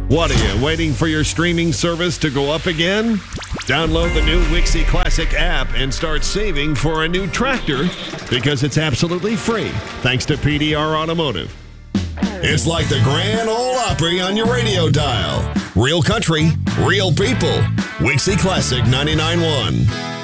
What are you, waiting for your streaming service to go up again? Download the new Wixie Classic app and start saving for a new tractor because it's absolutely free, thanks to PDR Automotive. It's like the Grand Ole Opry on your radio dial. Real country, real people. Wixie Classic 99.1.